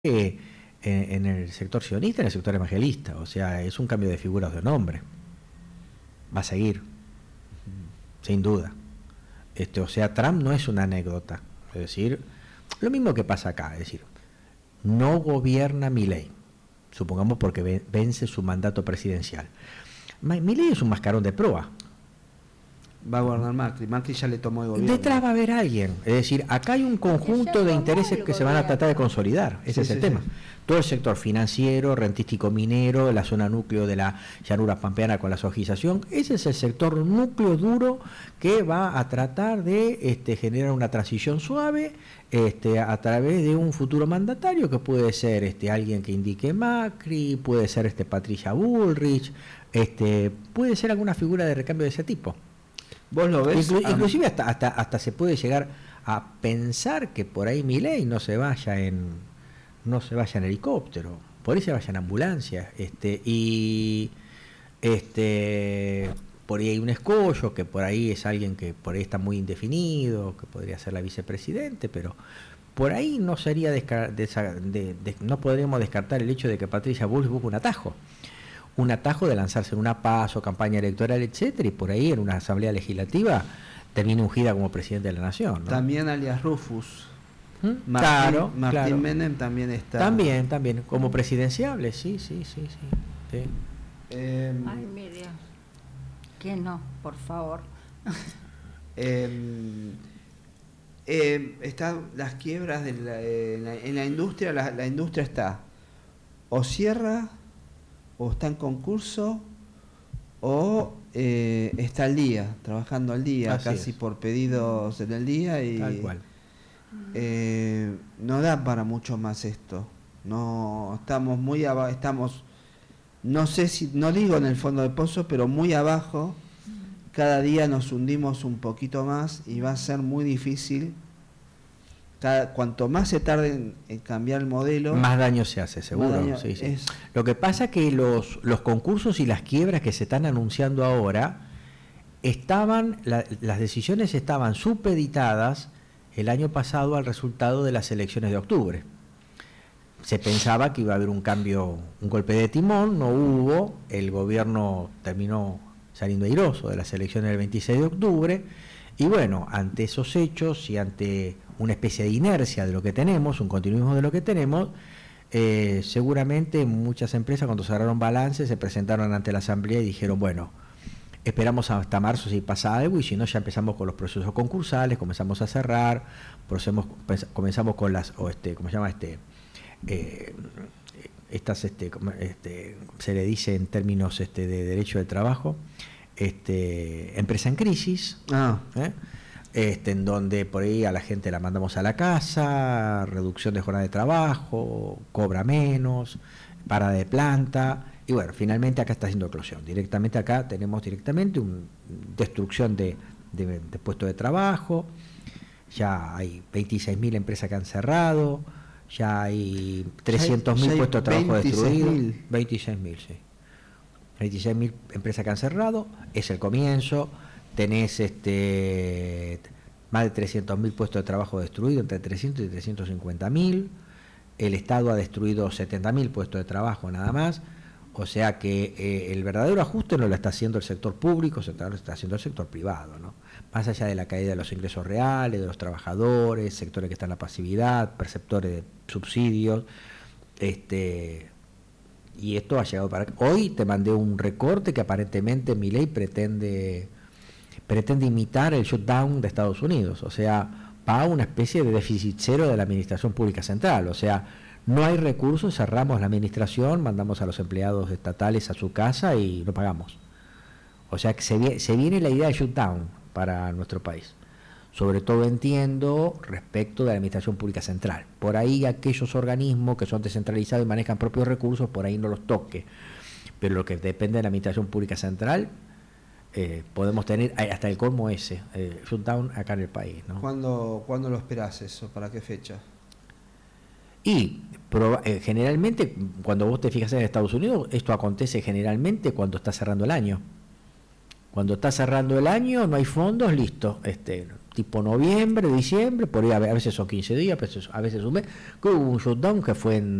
en el sector sionista, en el sector evangelista. O sea, es un cambio de figuras de nombre. Va a seguir, sin duda. O sea, Trump no es una anécdota. Es decir, lo mismo que pasa acá. Es decir, no gobierna Milei, supongamos porque vence su mandato presidencial. Milei es un mascarón de proa. Va a gobernar Macri. Macri ya le tomó el gobierno. Detrás va a haber alguien. Es decir, acá hay un conjunto de intereses que se van a tratar de consolidar. Ese es el tema. Todo el sector financiero, rentístico minero, la zona núcleo de la llanura pampeana con la sojización, ese es el sector núcleo duro que va a tratar de generar una transición suave a través de un futuro mandatario que puede ser alguien que indique Macri, puede ser Patricia Bullrich, puede ser alguna figura de recambio de ese tipo. ¿Vos lo ves? Inclusive hasta se puede llegar a pensar que por ahí Milei no se vaya en helicóptero, por ahí se vaya en ambulancia, por ahí hay un escollo, que por ahí es alguien que por ahí está muy indefinido, que podría ser la vicepresidente, pero por ahí no sería no podríamos descartar el hecho de que Patricia Bullrich busque un atajo de lanzarse en una PASO, campaña electoral, etcétera, y por ahí en una asamblea legislativa termine ungida como presidente de la nación, ¿no? También alias Rufus. Martín Menem también está. También, como presidenciable, sí. Ay, mi Dios. Que no, por favor. Están las quiebras en la industria. La industria está o cierra, o está en concurso, o está al día, trabajando al día, Así casi es. Por pedidos en el día, y Tal cual. No da para mucho más esto. No estamos muy abajo, no sé si, no digo en el fondo del pozo, pero muy abajo. Cada día nos hundimos un poquito más y va a ser muy difícil. Cuanto más se tarde en cambiar el modelo, más daño se hace, seguro. Sí. Lo que pasa es que los concursos y las quiebras que se están anunciando ahora las decisiones estaban supeditadas el año pasado al resultado de las elecciones de octubre. Se pensaba que iba a haber un cambio, un golpe de timón, no hubo, el gobierno terminó saliendo airoso de las elecciones del 26 de octubre, y bueno, ante esos hechos y ante una especie de inercia de lo que tenemos, un continuismo de lo que tenemos, seguramente muchas empresas cuando cerraron balance se presentaron ante la asamblea y dijeron, bueno, esperamos hasta marzo si pasa algo, y si no ya empezamos con los procesos concursales, comenzamos a cerrar, comenzamos con las, ¿cómo se llama estas, se le dice en términos de derecho del trabajo, empresa en crisis, en donde por ahí a la gente la mandamos a la casa, reducción de jornada de trabajo, cobra menos, parada de planta. Y bueno, finalmente acá está haciendo eclosión. Directamente acá tenemos una destrucción de puestos de trabajo. Ya hay 26.000 empresas que han cerrado. Ya hay 300.000 puestos de trabajo destruidos. 26.000, sí. 26.000 empresas que han cerrado. Es el comienzo. Tenés más de 300.000 puestos de trabajo destruidos, entre 300 y 350.000. El Estado ha destruido 70.000 puestos de trabajo nada más. O sea que el verdadero ajuste no lo está haciendo el sector público, lo está haciendo el sector privado, ¿no? Más allá de la caída de los ingresos reales, de los trabajadores, sectores que están en la pasividad, perceptores de subsidios, y esto ha llegado para... Hoy te mandé un recorte que aparentemente Milei pretende imitar el shutdown de Estados Unidos, o sea, va a una especie de déficit cero de la administración pública central, o sea, no hay recursos, cerramos la administración, mandamos a los empleados estatales a su casa y no pagamos. O sea que se viene la idea de shutdown para nuestro país. Sobre todo entiendo respecto de la administración pública central. Por ahí aquellos organismos que son descentralizados y manejan propios recursos, por ahí no los toque. Pero lo que depende de la administración pública central, podemos tener hasta el colmo ese, shutdown acá en el país, ¿no? ¿Cuándo lo esperás eso? ¿Para qué fecha? Y generalmente, cuando vos te fijas en Estados Unidos, esto acontece generalmente cuando está cerrando el año. Cuando está cerrando el año, no hay fondos, listo. tipo noviembre, diciembre, por ahí a veces son 15 días, a veces un mes, que hubo un shutdown que fue en